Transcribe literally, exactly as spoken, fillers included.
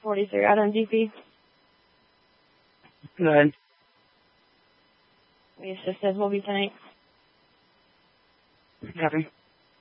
forty-three out on D P. Go ahead. We assisted will be tonight. Copy.